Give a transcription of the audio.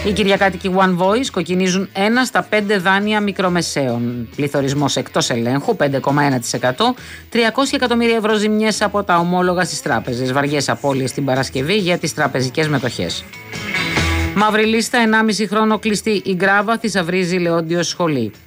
Οι κυριακάτικοι One Voice κοκκινίζουν 1 στα 5 δάνεια μικρομεσαίων. Πληθωρισμός εκτός ελέγχου 5,1%. 300 εκατομμύρια ευρώ ζημιές από τα ομόλογα στις τράπεζες. Βαριές απώλειες την Παρασκευή για τις τραπεζικές μετοχές. Μαύρη λίστα, 1,5 χρόνο κλειστή η Γκράβα, θησαυρίζει Λεόντιος σχολή.